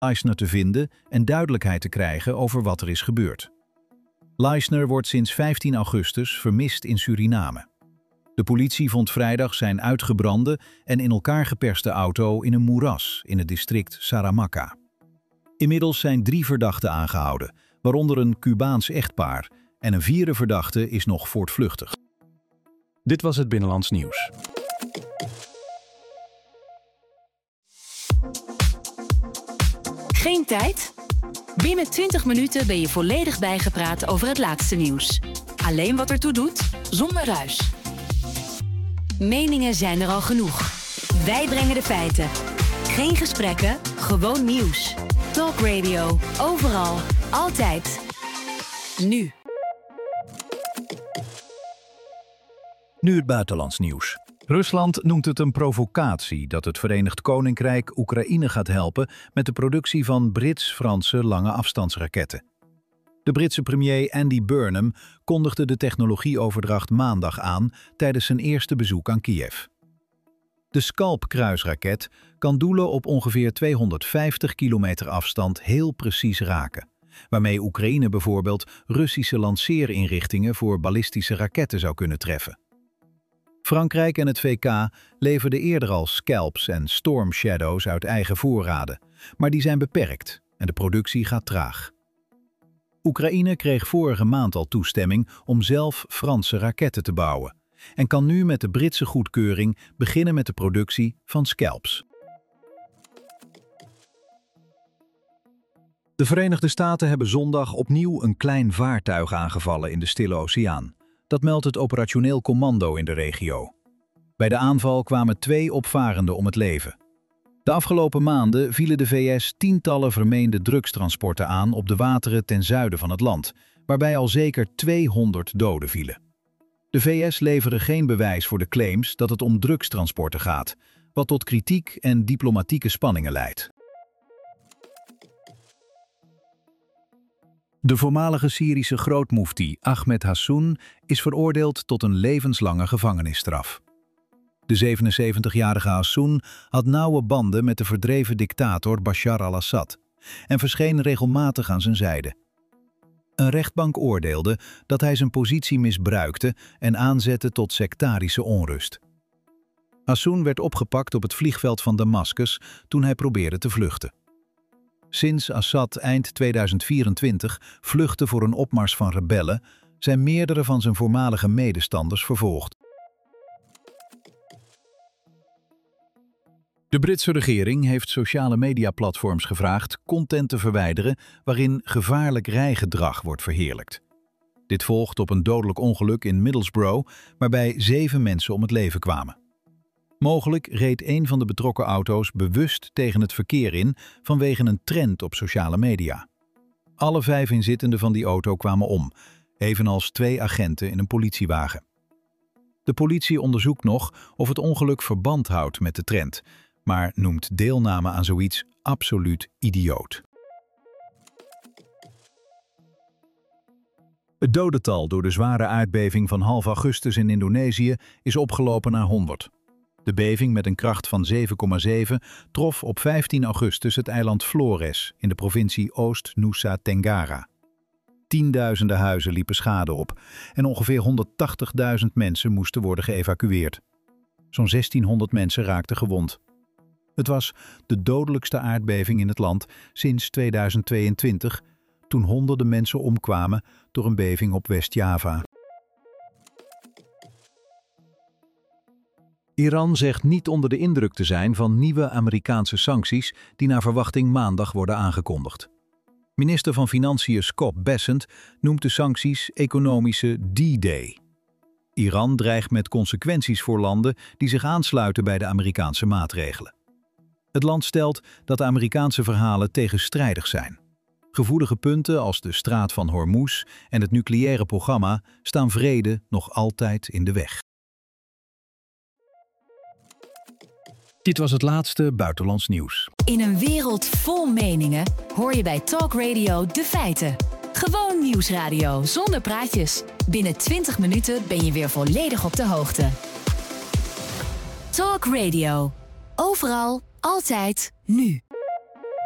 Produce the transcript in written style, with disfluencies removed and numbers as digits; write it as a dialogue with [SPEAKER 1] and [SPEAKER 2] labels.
[SPEAKER 1] Leisner te vinden en duidelijkheid te krijgen over wat er is gebeurd. Leisner wordt sinds 15 augustus vermist in Suriname. De politie vond vrijdag zijn uitgebrande en in elkaar geperste auto in een moeras in het district Saramacca. Inmiddels zijn 3 verdachten aangehouden, waaronder een Cubaans echtpaar, en een 4e verdachte is nog voortvluchtig.
[SPEAKER 2] Dit was het Binnenlands Nieuws.
[SPEAKER 3] Geen tijd? Binnen 20 minuten ben je volledig bijgepraat over het laatste nieuws. Alleen wat ertoe doet, zonder ruis. Meningen zijn er al genoeg. Wij brengen de feiten. Geen gesprekken, gewoon nieuws. Talk Radio, overal, altijd. Nu.
[SPEAKER 1] Nu het buitenlands nieuws. Rusland noemt het een provocatie dat het Verenigd Koninkrijk Oekraïne gaat helpen met de productie van Brits-Franse lange afstandsraketten. De Britse premier Andy Burnham kondigde de technologieoverdracht maandag aan tijdens zijn eerste bezoek aan Kiev. De Scalp-kruisraket kan doelen op ongeveer 250 kilometer afstand heel precies raken, waarmee Oekraïne bijvoorbeeld Russische lanceerinrichtingen voor ballistische raketten zou kunnen treffen. Frankrijk en het VK leverden eerder al Scalps en Storm Shadows uit eigen voorraden, maar die zijn beperkt en de productie gaat traag. Oekraïne kreeg vorige maand al toestemming om zelf Franse raketten te bouwen en kan nu met de Britse goedkeuring beginnen met de productie van Scalps. De Verenigde Staten hebben zondag opnieuw een klein vaartuig aangevallen in de Stille Oceaan. Dat meldt het operationeel commando in de regio. Bij de aanval kwamen 2 opvarenden om het leven. De afgelopen maanden vielen de VS tientallen vermeende drugstransporten aan op de wateren ten zuiden van het land, waarbij al zeker 200 doden vielen. De VS leveren geen bewijs voor de claims dat het om drugstransporten gaat, wat tot kritiek en diplomatieke spanningen leidt. De voormalige Syrische grootmoefti Ahmed Hassoun is veroordeeld tot een levenslange gevangenisstraf. De 77-jarige Hassoun had nauwe banden met de verdreven dictator Bashar al-Assad en verscheen regelmatig aan zijn zijde. Een rechtbank oordeelde dat hij zijn positie misbruikte en aanzette tot sectarische onrust. Hassoun werd opgepakt op het vliegveld van Damascus toen hij probeerde te vluchten. Sinds Assad eind 2024 vluchtte voor een opmars van rebellen, zijn meerdere van zijn voormalige medestanders vervolgd. De Britse regering heeft sociale mediaplatforms gevraagd content te verwijderen waarin gevaarlijk rijgedrag wordt verheerlijkt. Dit volgt op een dodelijk ongeluk in Middlesbrough waarbij 7 mensen om het leven kwamen. Mogelijk reed een van de betrokken auto's bewust tegen het verkeer in vanwege een trend op sociale media. Alle 5 inzittenden van die auto kwamen om, evenals 2 agenten in een politiewagen. De politie onderzoekt nog of het ongeluk verband houdt met de trend, maar noemt deelname aan zoiets absoluut idioot. Het dodental door de zware aardbeving van half augustus in Indonesië is opgelopen naar 100. De beving met een kracht van 7,7 trof op 15 augustus het eiland Flores in de provincie Oost-Nusa Tenggara. Tienduizenden huizen liepen schade op en ongeveer 180.000 mensen moesten worden geëvacueerd. Zo'n 1600 mensen raakten gewond. Het was de dodelijkste aardbeving in het land sinds 2022, toen honderden mensen omkwamen door een beving op West-Java. Iran zegt niet onder de indruk te zijn van nieuwe Amerikaanse sancties die naar verwachting maandag worden aangekondigd. Minister van Financiën Scott Bessent noemt de sancties economische D-Day. Iran dreigt met consequenties voor landen die zich aansluiten bij de Amerikaanse maatregelen. Het land stelt dat de Amerikaanse verhalen tegenstrijdig zijn. Gevoelige punten als de straat van Hormuz en het nucleaire programma staan vrede nog altijd in de weg. Dit was het laatste buitenlands nieuws.
[SPEAKER 3] In een wereld vol meningen hoor je bij Talk Radio de feiten. Gewoon nieuwsradio zonder praatjes. Binnen 20 minuten ben je weer volledig op de hoogte. Talk Radio. Overal, altijd, nu.